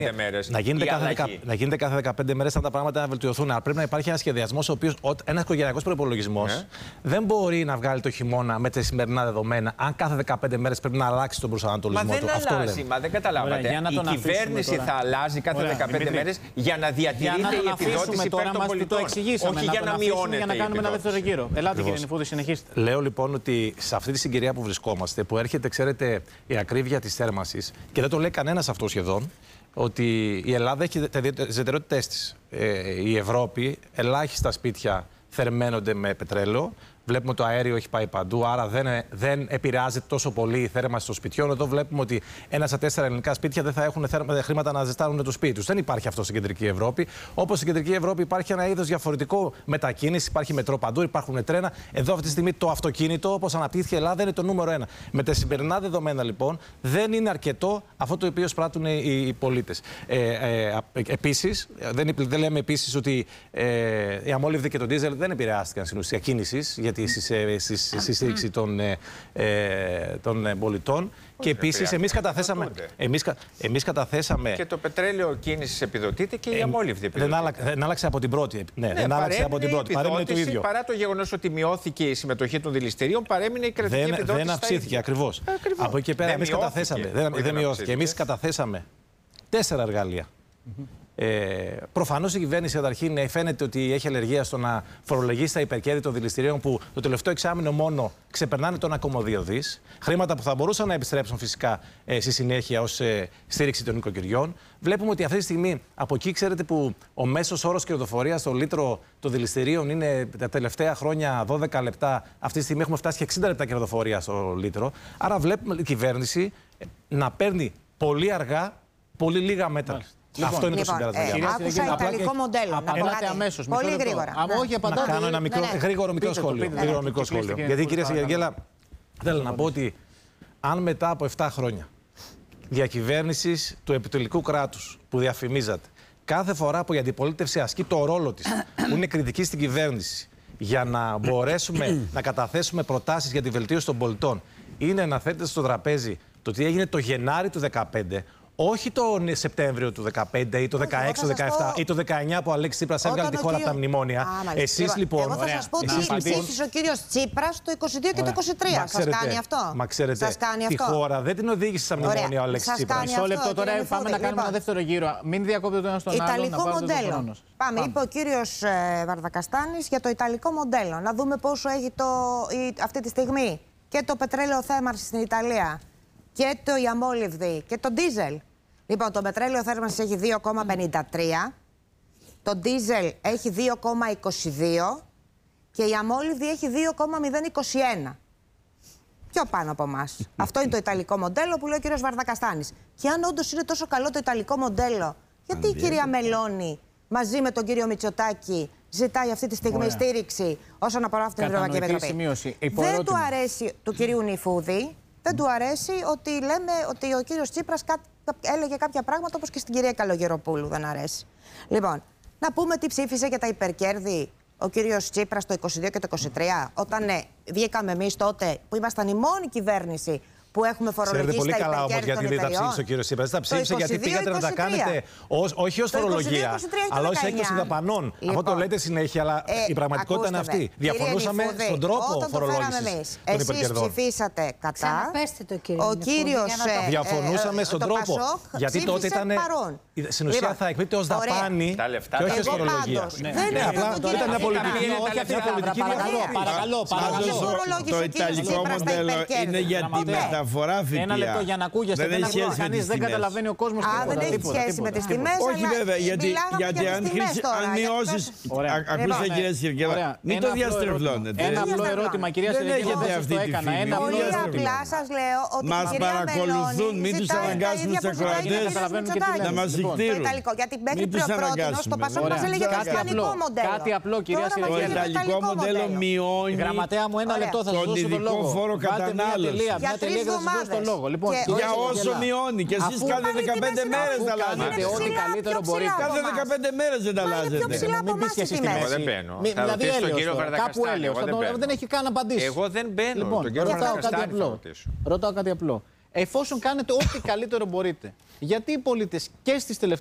Να γίνεται κάθε 15 μέρες αν τα πράγματα να βελτιωθούν. Αλλά πρέπει να υπάρχει ένα σχεδιασμός, ο οποίος ένας οικογενειακός προϋπολογισμός δεν μπορεί να βγάλει το χειμώνα με τα σημερινά δεδομένα. Αν κάθε 15 μέρες πρέπει να αλλάξει τον προσανατολισμό του. Μα δεν αλλάζει, μα δεν καταλάβατε. Η κυβέρνηση θα αλλάζει κάθε 15 μέρες για να διατηρείται η επιδότηση υπέρ των πολιτών. Όχι για να μειώνεται. Για να κάνουμε ένα δεύτερο γύρο. Ελάτε, κύριε Νηφούδη, συνεχίστε. Λέω λοιπόν ότι σε αυτή τη συγκυρία που βρισκόμαστε, που έρχεται, ξέρετε, η ακρίβεια της θέρμανσης, και δεν το λέει κανένας αυτό σχεδόν, ότι η Ελλάδα έχει τις ιδιαιτερότητές της. Η Ευρώπη, ελάχιστα σπίτια θερμαίνονται με πετρέλαιο. Βλέπουμε ότι το αέριο έχει πάει παντού, άρα δεν επηρεάζεται τόσο πολύ η θέρμανση των σπιτιών. Εδώ βλέπουμε ότι 1 στα 4 ελληνικά σπίτια δεν θα έχουν χρήματα να ζεστάνουν το σπίτι τους. Δεν υπάρχει αυτό στην Κεντρική Ευρώπη. Όπως στην Κεντρική Ευρώπη υπάρχει ένα είδος διαφορετικό μετακίνηση, υπάρχει μετρό παντού, υπάρχουν τρένα. Εδώ αυτή τη στιγμή το αυτοκίνητο, όπως αναπτύχθηκε η Ελλάδα, είναι το νούμερο 1. Με τα σημερινά δεδομένα λοιπόν δεν είναι αρκετό αυτό το οποίο πράττουν οι πολίτες. Επίσης, δεν λέμε επίσης ότι η αμόλυβδη και το ντίζελ δεν επηρεάστηκαν στην ουσία κίνησης στη στήριξη των πολιτών. Και επίσης εμείς καταθέσαμε. Και το πετρέλαιο κίνησης επιδοτείται και η αμόλυβδη επιδοτείται. Δεν άλλαξε από την πρώτη. Δεν άλλαξε από την πρώτη. Παρέμεινε το ίδιο. Παρά το γεγονός ότι μειώθηκε η συμμετοχή των δηληστηρίων, παρέμεινε η κρατική επιδότηση. Δεν αυξήθηκε ακριβώς. Από εκεί και πέρα εμείς καταθέσαμε. Δεν μειώθηκε. Εμείς καταθέσαμε 4 εργαλεία. Προφανώς η κυβέρνηση καταρχήν φαίνεται ότι έχει αλλεργία στο να φορολογήσει τα υπερκέρδη των δηληστηρίων που το τελευταίο εξάμηνο μόνο ξεπερνάνε τον 1,2 δις. Χρήματα που θα μπορούσαν να επιστρέψουν φυσικά στη συνέχεια ως στήριξη των νοικοκυριών. Βλέπουμε ότι αυτή τη στιγμή, από εκεί ξέρετε που ο μέσος όρος κερδοφορίας στο λίτρο των δηληστηρίων είναι τα τελευταία χρόνια 12 λεπτά. Αυτή τη στιγμή έχουμε φτάσει και 60 λεπτά κερδοφορία στο λίτρο. Άρα βλέπουμε η κυβέρνηση να παίρνει πολύ αργά πολύ λίγα μέτρα. Αυτό είναι το συμπέρασμα. Άκουσα ιταλικό μοντέλο. Απαντάτε αμέσως. Πολύ γρήγορα. Όχι, απαντάτε. Να κάνω ένα γρήγορο μικρό σχόλιο. Γιατί, κυρία Σαγγελέα, θέλω να πω ότι αν μετά από 7 χρόνια διακυβέρνησης του επιτελικού κράτους που διαφημίζατε, κάθε φορά που η αντιπολίτευση ασκεί το ρόλο της, που είναι κριτική στην κυβέρνηση, για να μπορέσουμε να καταθέσουμε προτάσεις για τη βελτίωση των πολιτών, είναι να θέτετε στο τραπέζι το τι έγινε το Γενάρη του 2015. Όχι τον Σεπτέμβριο του 2015 ή το 2016, το 2017 ή το 2019 που ο Αλέξης Τσίπρας έβγαλε τη χώρα από τα μνημόνια. Εσείς λοιπόν. Εγώ θα σας πω τι ψήφισε ο κύριος Τσίπρας το 2022 και το 2023. Σας κάνει αυτό? Μα ξέρετε, τη χώρα δεν την οδήγησε στα μνημόνια ο Αλέξης Τσίπρας. Μισό λεπτό τώρα, πάμε να κάνουμε ένα δεύτερο γύρο. Μην διακόπτετε το ένα στον άλλο. Ιταλικό μοντέλο. Πάμε, είπε ο κύριος Βαρδακαστάνης για το Ιταλικό μοντέλο. Να δούμε πόσο έχει αυτή τη στιγμή και το πετρέλαιο θέρμανσης στην Ιταλία και το αμόλυβδη και το ντίζελ. Λοιπόν, το πετρέλαιο θέρμανσης έχει 2,53, το ντίζελ έχει 2,22 και η αμόλυβδη έχει 2,021. Πιο πάνω από εμάς. Αυτό είναι το Ιταλικό μοντέλο που λέει ο κύριος Βαρδακαστάνης. Και αν όντως είναι τόσο καλό το Ιταλικό μοντέλο, γιατί η κυρία Μελώνη μαζί με τον κύριο Μητσοτάκη ζητάει αυτή τη στιγμή στήριξη όσον αφορά αυτή την Ευρωπαϊκή Επιτροπή? Δεν του αρέσει του κυρίου Νηφούδη, δεν του αρέσει ότι λέμε ότι ο κύριος Τσίπρας έλεγε κάποια πράγματα όπως και στην κυρία Καλογεροπούλου δεν αρέσει. Λοιπόν, να πούμε τι ψήφισε για τα υπερκέρδη ο κύριος Τσίπρας το 2022 και το 2023, όταν βγήκαμε εμείς τότε που ήμασταν η μόνη κυβέρνηση που έχουμε φορολογήσει τα υπερκέρδη των εταιριών. Ξέρετε πολύ καλά όμως γιατί τα ψήφισε ο κύριος Τσίπρας. Τα ψήφισε γιατί πήγατε να τα κάνετε όχι ως φορολογία, αλλά ως έκδοση δαπανών. Αυτό το λέτε συνέχεια, αλλά η πραγματικότητα είναι αυτή. Διαφωνούσαμε στον τρόπο φορολόγησης των υπερκερδών. Εσείς ψηφίσατε κατά. Ο κύριος. Διαφωνούσαμε στον τρόπο. Γιατί τότε ήταν. Στην ουσία θα εκπίπτει ως δαπάνη και όχι ως φορολογία. Ναι, απλά ήταν μια πολιτική. Παρακαλώ. Το Ιταλικό μοντέλο είναι για τη μεταφορά ΦΠΑ. Ένα λεπτό για να ακούγεστε. Δεν έχει σχέση με τις δεν καταλαβαίνει ο κόσμος δεν έχει σχέση με τις τιμές. Όχι βέβαια, γιατί αν μειώσεις. Ακούστε κυρία Σιρκέλα, μην το διαστρεβλώνετε. Ένα απλό ερώτημα, κυρία Σιρκέλα, δεν σας το έκανα. Πολύ απλά σας λέω ότι μας παρακολουθούν, μην τους αναγκάσουμε τους ακροατές να μας δικτύρουν. Γιατί μέχρι προτινώς το Πασόκ μας έλεγε το ισπανικό μοντέλο. Κάτι απλό, κυρία Σιρκέλα. Το ιταλικό μοντέλο μειώνει τον ειδικό φόρο κατανάλωση. Για 3 εβδομάδες. Για όσο μειώνει. Και εσείς κάθε 15 μέρες τα αλλάζετε. Ό,τι καλύτερο μπορεί. Κάθε 15 μέρες δεν τα αλλάζετε. Μην πεις και εσείς Εγώ δεν μπαίνω. Θα ρωτήσω τον κύριο Βαρδακαστάνη. Δεν έχει καν απαντήσει. Εγώ δεν μπαίνω. Τον κύριο Βαρδακαστάνη θα ρωτήσω. Ρωτάω κάτι απλό. εφόσον κάνετε ό,τι καλύτερο μπορείτε. Γιατί οι πολίτες και στις τελευταίες